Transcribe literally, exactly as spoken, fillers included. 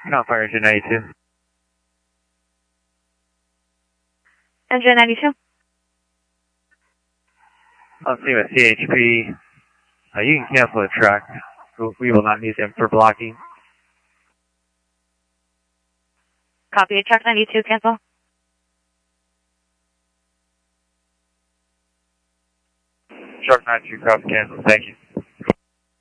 California Engine ninety-two. Engine ninety-two. I'll see with C H P. Uh, you can cancel the truck. We will not use them for blocking. Copy. Truck ninety-two, cancel. Truck ninety-two, cross cancel. Thank you.